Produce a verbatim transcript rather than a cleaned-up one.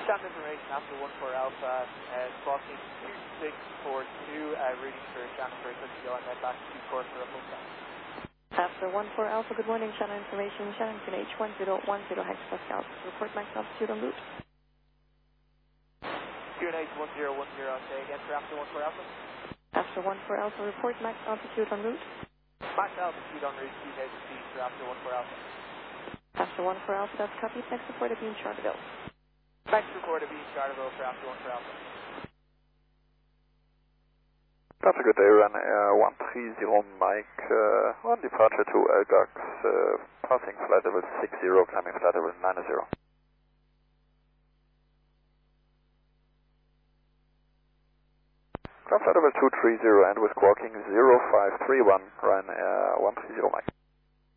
Stand information after one four Alpha, uh, crossing two six four two, uh, reading for Shannon for a touch ago, and then back to course for a full stop. After one four Alpha, good morning, Shannon information, Shannon to H one zero one zero hectopascal. Report max altitude en route. Q N H one zero one zero, say again for after one four Alpha. After one four Alpha, report max altitude en route. Max altitude en route, two thousand feet for after one four Alpha. After one four Alpha, that's copied. Next report of being Charterville. Next report of being Charterville for after one four Alpha. That's a good day, run uh, one three zero Mike, uh, on departure to L G A X, uh, passing flight level six zero, climbing flight level nine zero. Climb flight level two three zero and with squawking zero five three one, run uh, one three zero Mike.